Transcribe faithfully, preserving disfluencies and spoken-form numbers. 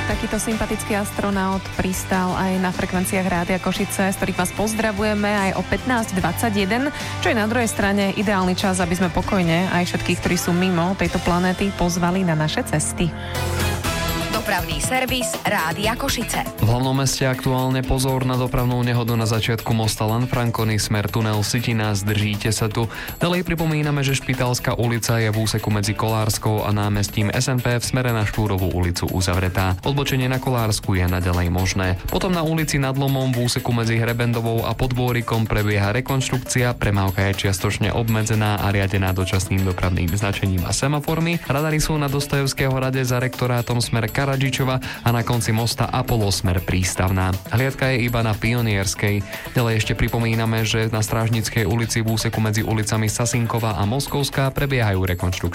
Takýto sympatický astronaut pristál aj na frekvenciách Rádia Košice, z ktorých vás pozdravujeme aj o pätnásť dvadsaťjeden, čo je na druhej strane ideálny čas, aby sme pokojne aj všetkých, ktorí sú mimo tejto planéty, pozvali na naše cesty. Dopravný servis Rádia Košice. V hlavnom meste aktuálne pozor na dopravnú nehodu na začiatku mosta Lanfranconi smer tunel Sitina, zdržíte sa tu. Ďalej pripomíname, že Špitálska ulica je v úseku medzi Kolárskou a námestím es en pé v smere na Štúrovú ulicu uzavretá. Odbočenie na Kolársku je naďalej možné. Potom na ulici Nad Lomom v úseku medzi Hrebendovou a Podbôrikom prebieha rekonštrukcia, premávka je čiastočne obmedzená a riadená dočasným dopravným značením a semaformi. Radary sú na Dostojevského hrade za rektorátom smer Karadžičova a na konci mosta Apollo smer Prístavná. Hliadka je iba na Pionierskej. Ďalej ešte pripomíname, že na Strážnickej ulici v úseku medzi ulicami Sasinkova a Moskovská prebiehajú rekonštrukcie.